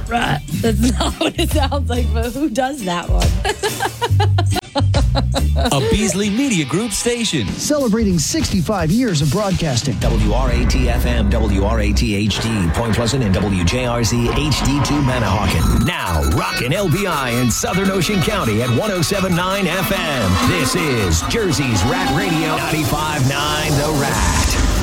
rat. That's not what it sounds like, but who does that one? A Beasley Media Group station. Celebrating 65 years of broadcasting. WRAT-FM, WRAT-HD, Point Pleasant, and WJRZ HD2 Manahawkin. Now, rockin' LBI in Southern Ocean County at 107.9 FM. This is Jersey's Rat Radio 95.9 The Rat.